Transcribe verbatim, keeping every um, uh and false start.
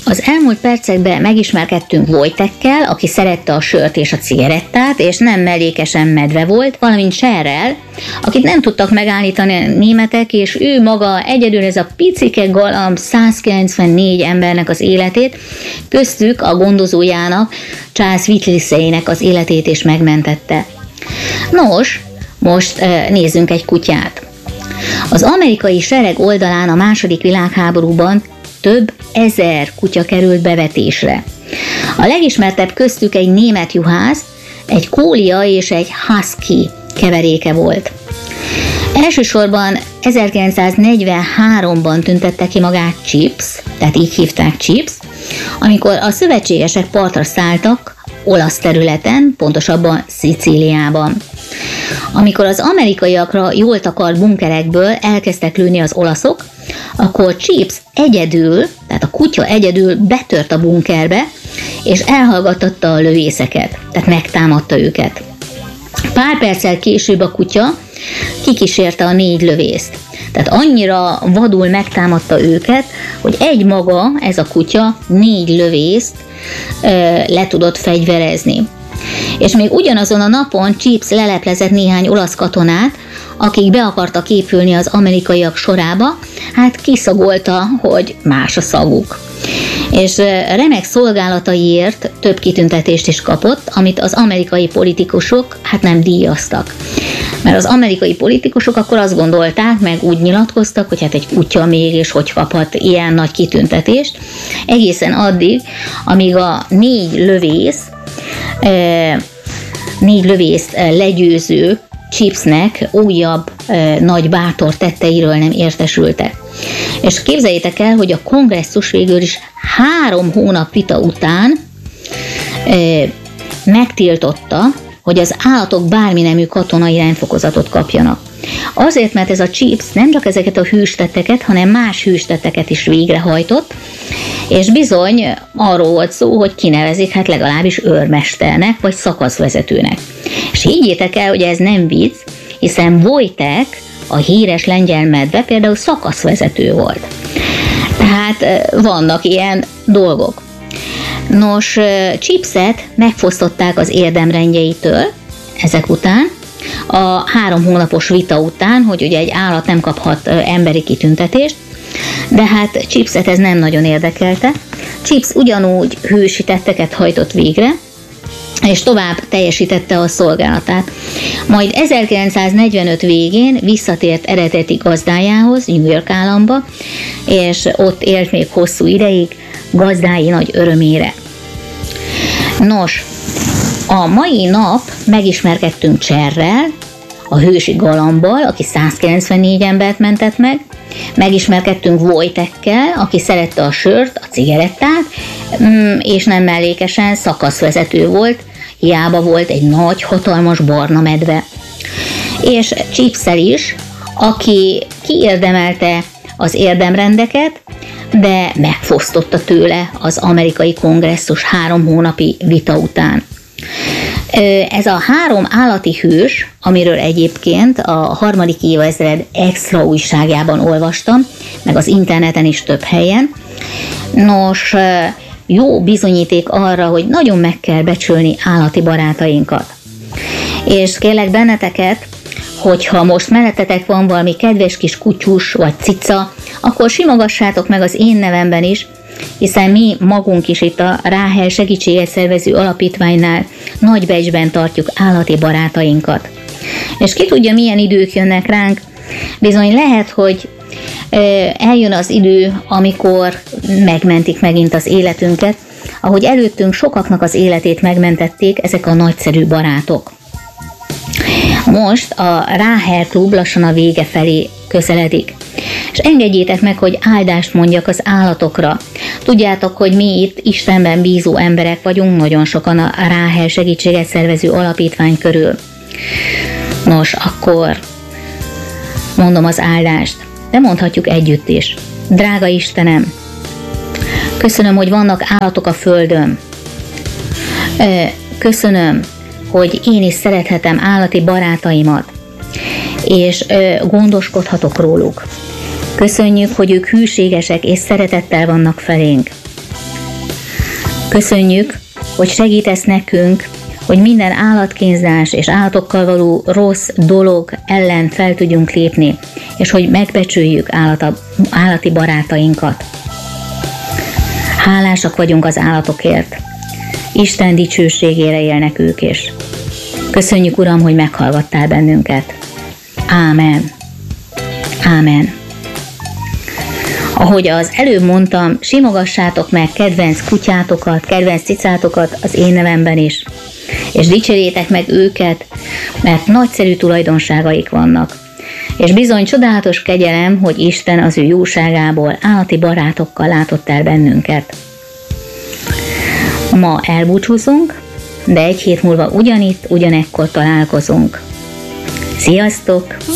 Az elmúlt percekben megismerkedtünk Wojtekkel, aki szerette a sört és a cigarettát, és nem mellékesen medve volt, valamint Cherrel, akit nem tudtak megállítani a németek, és ő maga egyedül ez a picike galamb százkilencvennégy embernek az életét, köztük a gondozójának, Charles Whitley-nek az életét is megmentette. Nos, most nézzünk egy kutyát. Az amerikai sereg oldalán a második világháborúban több ezer kutya került bevetésre. A legismertebb köztük egy német juhász, egy kólia és egy husky keveréke volt. Elsősorban ezerkilencszáznegyvenháromban tüntette ki magát Chips, tehát így hívták Chips, amikor a szövetségesek partra szálltak olasz területen, pontosabban Szicíliában. Amikor az amerikaiakra jól takart bunkerekből elkezdtek lőni az olaszok, akkor Chips egyedül, tehát a kutya egyedül betört a bunkerbe, és elhallgattatta a lövészeket, tehát megtámadta őket. Pár perccel később a kutya kikísérte a négy lövészt. Tehát annyira vadul megtámadta őket, hogy egy maga, ez a kutya négy lövészt ö, le tudott fegyverezni. És még ugyanazon a napon Chips leleplezett néhány olasz katonát, akik be akartak épülni az amerikaiak sorába, hát kiszagolta, hogy más a szaguk. És remek szolgálataiért több kitüntetést is kapott, amit az amerikai politikusok hát nem díjaztak. Mert az amerikai politikusok akkor azt gondolták, meg úgy nyilatkoztak, hogy hát egy kutya még, és hogy kaphat ilyen nagy kitüntetést, egészen addig, amíg a négy lövész, négy lövészt legyőző Chipsnek újabb e, nagy bátor tetteiről nem értesültek. És képzeljétek el, hogy a kongresszus végül is három hónap vita után e, megtiltotta, hogy az állatok bármi nemű katonai rendfokozatot kapjanak. Azért, mert ez a Chips nem csak ezeket a hűstetteket, hanem más hűstetteket is végrehajtott, és bizony arról volt szó, hogy kinevezik hát legalábbis őrmesternek, vagy szakaszvezetőnek. És higgyétek el, hogy ez nem vicc, hiszen Wojtek, a híres lengyel medve például szakaszvezető volt. Tehát vannak ilyen dolgok. Nos, Chipset megfosztották az érdemrendjeitől ezek után, a három hónapos vita után, hogy ugye egy állat nem kaphat emberi kitüntetést, de hát Chipset ez nem nagyon érdekelte. Chips ugyanúgy hősi tetteket hajtott végre, és tovább teljesítette a szolgálatát. Majd ezerkilencszáznegyvenöt végén visszatért eredeti gazdájához, New York államba, és ott élt még hosszú ideig, gazdái nagy örömére. Nos, a mai nap megismerkedtünk Cherrel, a hősi galambbal, aki százkilencvennégy embert mentett meg, megismerkedtünk Wojtekkel, aki szerette a sört, a cigarettát, és nem mellékesen szakaszvezető volt, hiába volt egy nagy, hatalmas barna medve. És Chipssel is, aki kiérdemelte az érdemrendeket, de megfosztotta tőle az amerikai kongresszus három hónapi vita után. Ez a három állati hős, amiről egyébként a harmadik évezred extra újságjában olvastam, meg az interneten is több helyen. Nos, jó bizonyíték arra, hogy nagyon meg kell becsülni állati barátainkat. És kérlek benneteket, hogyha most mellettetek van valami kedves kis kutyus vagy cica, akkor simogassátok meg az én nevemben is, hiszen mi magunk is itt a Ráhel Segítséget Szervező Alapítványnál nagy becsben tartjuk állati barátainkat. És ki tudja, milyen idők jönnek ránk, bizony lehet, hogy eljön az idő, amikor megmentik megint az életünket, ahogy előttünk sokaknak az életét megmentették ezek a nagyszerű barátok. Most a Ráhel Klub lassan a vége felé közeledik. És engedjétek meg, hogy áldást mondjak az állatokra. Tudjátok, hogy mi itt Istenben bízó emberek vagyunk, nagyon sokan a Ráhel Segítséget Szervező Alapítvány körül. Nos, akkor mondom az áldást, de mondhatjuk együtt is. Drága Istenem, köszönöm, hogy vannak állatok a földön. Köszönöm, hogy én is szerethetem állati barátaimat, és gondoskodhatok róluk. Köszönjük, hogy ők hűségesek és szeretettel vannak felénk. Köszönjük, hogy segítesz nekünk, hogy minden állatkínzás és állatokkal való rossz dolog ellen fel tudjunk lépni, és hogy megbecsüljük állata, állati barátainkat. Hálásak vagyunk az állatokért. Isten dicsőségére élnek ők is. Köszönjük, Uram, hogy meghallgattál bennünket. Ámen. Ámen. Ahogy az előbb mondtam, simogassátok meg kedvenc kutyátokat, kedvenc cicátokat az én nevemben is, és dicsérjétek meg őket, mert nagyszerű tulajdonságaik vannak. És bizony csodálatos kegyelem, hogy Isten az ő jóságából állati barátokkal látott el bennünket. Ma elbúcsúzunk, de egy hét múlva ugyanitt, ugyanekkor találkozunk. Sziasztok!